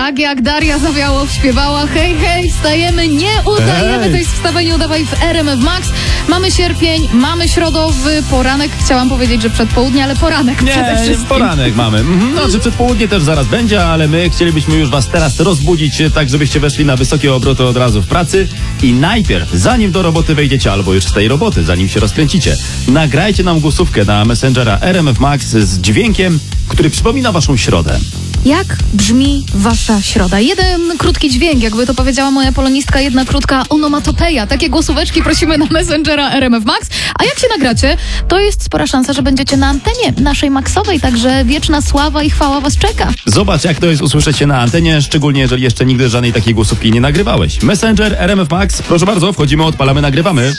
Tak jak Daria Zawiałow śpiewała: hej, hej, wstajemy, nie udajemy. Hej. To jest Wstawaj, nie udawaj w RMF Max. Mamy sierpień, mamy środowy poranek. Chciałam powiedzieć, że przedpołudnie, ale poranek przede Nie, wszystkim. poranek mamy. Znaczy przedpołudnie też zaraz będzie, ale my chcielibyśmy już was teraz rozbudzić, tak żebyście weszli na wysokie obroty od razu w pracy i najpierw, zanim do roboty wejdziecie, albo już z tej roboty, zanim się rozkręcicie, nagrajcie nam głosówkę na Messengera RMF Max z dźwiękiem, który przypomina waszą środę. Jak brzmi wasza środa? Jeden krótki dźwięk, jakby to powiedziała moja polonistka, jedna krótka onomatopeja. Takie głosóweczki prosimy na Messengera RMF Max. A jak się nagracie, to jest spora szansa, że będziecie na antenie naszej Maxowej, także wieczna sława i chwała was czeka. Zobacz, jak to jest usłyszeć się na antenie, szczególnie jeżeli jeszcze nigdy żadnej takiej głosówki nie nagrywałeś. Messenger RMF Max, proszę bardzo, wchodzimy, odpalamy, nagrywamy.